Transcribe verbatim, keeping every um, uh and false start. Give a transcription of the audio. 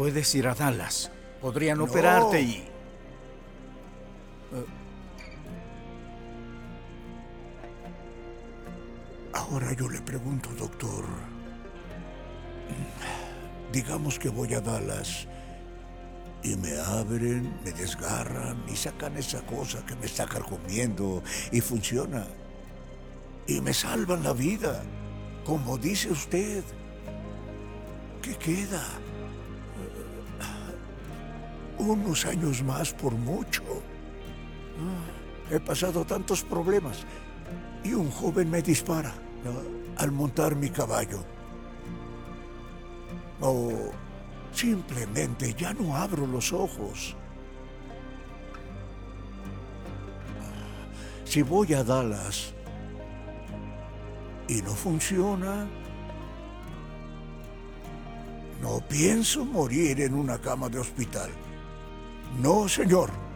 Puedes ir a Dallas. Podrían No. operarte y... Ahora yo le pregunto, doctor. Digamos que voy a Dallas y me abren, me desgarran y sacan esa cosa que me está carcomiendo y funciona. Y me salvan la vida, como dice usted. ¿Qué queda? Unos años más por mucho. He pasado tantos problemas y un joven me dispara al montar mi caballo. O simplemente ya no abro los ojos. Si voy a Dallas y no funciona, no pienso morir en una cama de hospital. No, señor.